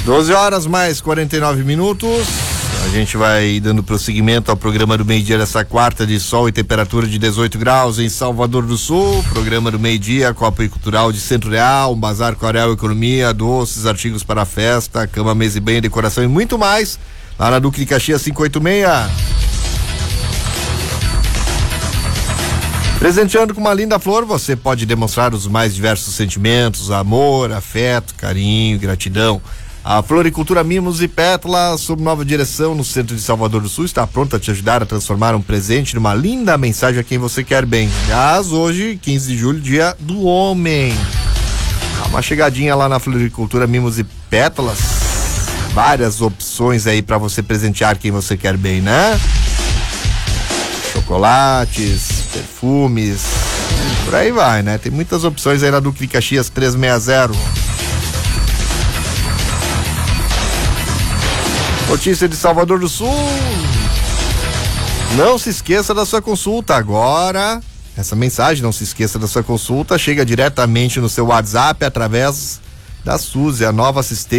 12h mais 49 minutos. A gente vai dando prosseguimento ao programa do meio-dia dessa quarta, de sol e temperatura de 18 graus em Salvador do Sul. Programa do meio-dia, Copa Cultural de Centro Real, Bazar Coreal Economia, doces, artigos para a festa, cama, mesa e banho, decoração e muito mais. Lá na Duque de Caxias 586. Presenteando com uma linda flor, você pode demonstrar os mais diversos sentimentos: amor, afeto, carinho, gratidão. A Floricultura Mimos e Pétalas, sob nova direção no centro de Salvador do Sul, está pronta a te ajudar a transformar um presente numa linda mensagem a quem você quer bem. Aliás, hoje, 15 de julho, dia do homem. Dá uma chegadinha lá na Floricultura Mimos e Pétalas. Várias opções aí para você presentear quem você quer bem, né? Chocolates, perfumes, por aí vai, né? Tem muitas opções aí na Duque de Caxias 360. Notícia de Salvador do Sul. Não se esqueça da sua consulta agora. Essa mensagem, não se esqueça da sua consulta, chega diretamente no seu WhatsApp através da Suzy, a nova assistente